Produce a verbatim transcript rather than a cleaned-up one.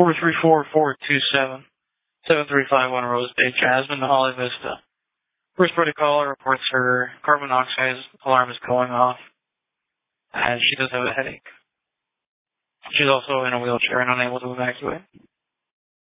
four three four, four two seven, seven three five one Rose Bay, Jasmine, Holly Vista. First party caller reports her carbon monoxide alarm is going off, and she does have a headache. She's also in a wheelchair and unable to evacuate.